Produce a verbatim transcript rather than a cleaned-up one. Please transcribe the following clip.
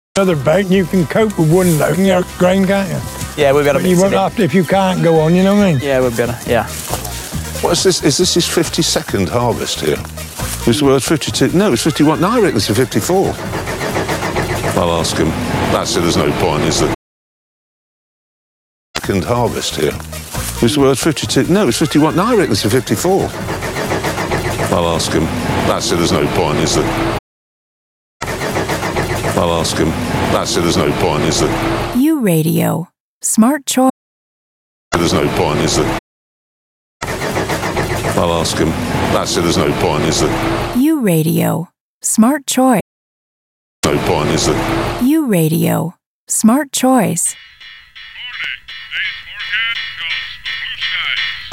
Another bait, and you can cope with one load and your grain, can't you? Yeah, we'll be able to You mix won't it in. have to if you can't go on, you know what I mean? Yeah, we'll be able to, yeah. What is this? Is this his fifty-second harvest here? Was the word fifty-two? No, it's fifty-one. No, I reckon it's a fifty-four. I'll ask him. That's it, there's no point, is there? Second harvest here. Was the word fifty-two? No, it's fifty-one. No, I reckon it's a fifty-four. I'll ask him. That's it, there's no point, is there? I'll ask him. That's it, there's no point, is there? U Radio. Smart choice. There's no point, is there? I'll ask him. That's it, there's no point, is there? U Radio. Smart choice. No point, is there? U Radio. Smart choice.